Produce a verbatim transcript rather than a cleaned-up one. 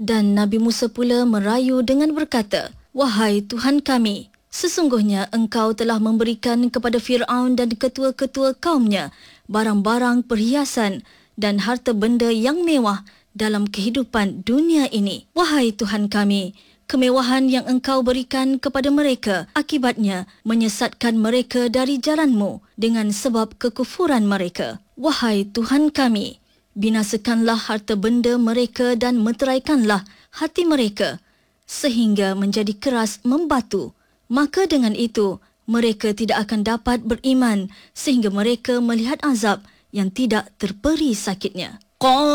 Dan Nabi Musa pula merayu dengan berkata, "Wahai Tuhan kami, sesungguhnya Engkau telah memberikan kepada Fir'aun dan ketua-ketua kaumnya barang-barang perhiasan dan harta benda yang mewah dalam kehidupan dunia ini. Wahai Tuhan kami, kemewahan yang Engkau berikan kepada mereka akibatnya menyesatkan mereka dari jalan-Mu dengan sebab kekufuran mereka. Wahai Tuhan kami, binasakanlah harta benda mereka dan meteraikanlah hati mereka sehingga menjadi keras membatu. Maka dengan itu, mereka tidak akan dapat beriman sehingga mereka melihat azab yang tidak terperi sakitnya."